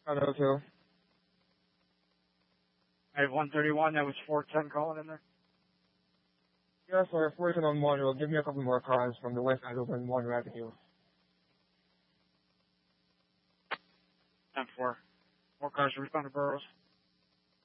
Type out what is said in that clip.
Hello, too. I have 131, that was 410 calling in there. Yeah, sir, 410 on Monroe. Give me a couple more cars from the west side over in Monroe Avenue. 10-4. More cars respond to Burroughs.